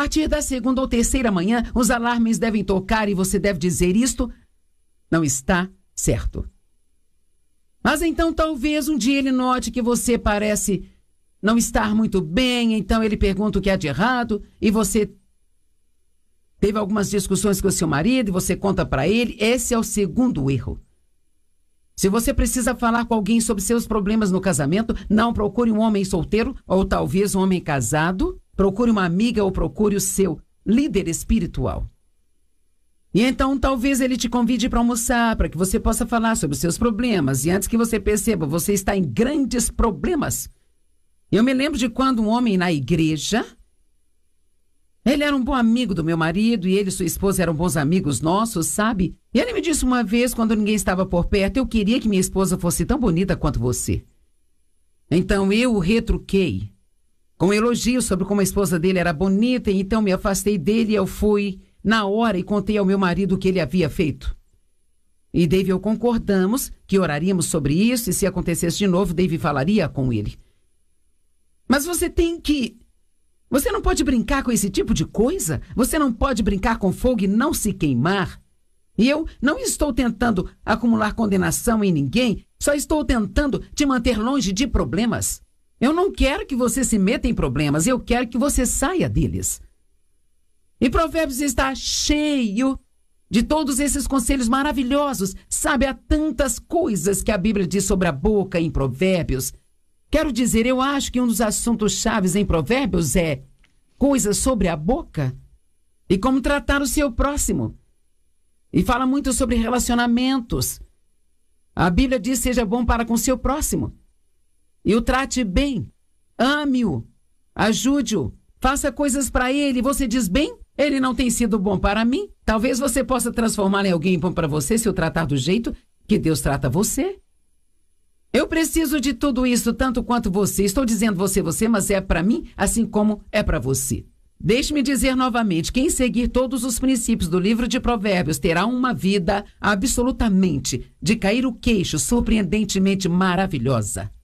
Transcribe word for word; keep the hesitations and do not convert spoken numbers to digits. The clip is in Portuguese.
partir da segunda ou terceira manhã, os alarmes devem tocar e você deve dizer: isto não está certo. Mas então talvez um dia ele note que você parece não estar muito bem, então ele pergunta o que há de errado e você teve algumas discussões com o seu marido e você conta para ele. Esse é o segundo erro. Se você precisa falar com alguém sobre seus problemas no casamento, não procure um homem solteiro ou talvez um homem casado. Procure uma amiga ou procure o seu líder espiritual. E então talvez ele te convide para almoçar, para que você possa falar sobre os seus problemas. E antes que você perceba, você está em grandes problemas. Eu me lembro de quando um homem na igreja, ele era um bom amigo do meu marido e ele e sua esposa eram bons amigos nossos, sabe? E ele me disse uma vez, quando ninguém estava por perto: eu queria que minha esposa fosse tão bonita quanto você. Então eu o retruquei com um elogio sobre como a esposa dele era bonita, e então me afastei dele e eu fui na hora e contei ao meu marido o que ele havia feito. E Dave e eu concordamos que oraríamos sobre isso e se acontecesse de novo, Dave falaria com ele. Mas você tem que... Você não pode brincar com esse tipo de coisa. Você não pode brincar com fogo e não se queimar. E eu não estou tentando acumular condenação em ninguém, só estou tentando te manter longe de problemas. Eu não quero que você se meta em problemas, eu quero que você saia deles. E Provérbios está cheio de todos esses conselhos maravilhosos. Sabe, há tantas coisas que a Bíblia diz sobre a boca em Provérbios. Quero dizer, eu acho que um dos assuntos chaves em Provérbios é coisas sobre a boca e como tratar o seu próximo. E fala muito sobre relacionamentos. A Bíblia diz: seja bom para com o seu próximo. E o trate bem, ame-o, ajude-o, faça coisas para ele. Você diz: bem, ele não tem sido bom para mim. Talvez você possa transformar em alguém bom para você se o tratar do jeito que Deus trata você. Eu preciso de tudo isso tanto quanto você. Estou dizendo você, você, mas é para mim assim como é para você. Deixe-me dizer novamente, quem seguir todos os princípios do livro de Provérbios terá uma vida absolutamente de cair o queixo, surpreendentemente maravilhosa.